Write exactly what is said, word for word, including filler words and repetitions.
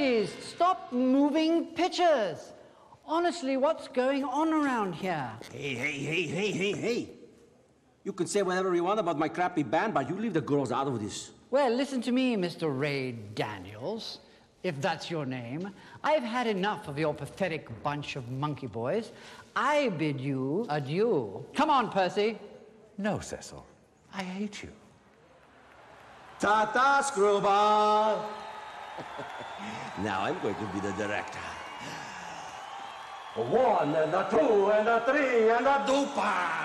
Ladies, stop moving pictures. Honestly, what's going on around here? Hey, hey, hey, hey, hey, hey. You can say whatever you want about my crappy band, but you leave the girls out of this. Well, listen to me, Mister Ray Daniels, if that's your name. I've had enough of your pathetic bunch of monkey boys. I bid you adieu. Come on, Percy. No, Cecil. I hate you. Ta-ta, screwball! Now I'm going to be the director. One and a two and a three and a dupa!